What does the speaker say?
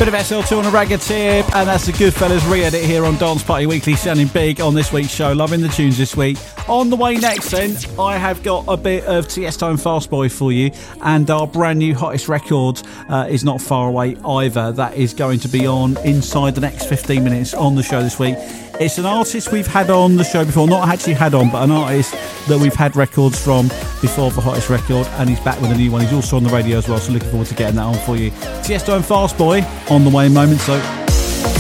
Bit of SL2 on a ragged tip, and that's the Goodfellas re-edit here on Dance Party Weekly, sounding big on this week's show. Loving the tunes this week. On the way next then, I have got a bit of Tiesto and Fastboy for you, and our brand new hottest record is not far away either. That is going to be on inside the next 15 minutes on the show this week. It's an artist we've had on the show before, not actually had on, but an artist that we've had records from before the hottest record, and he's back with a new one. He's also on the radio as well, so looking forward to getting that on for you. Tiesto and Fastboy on the way in moments, so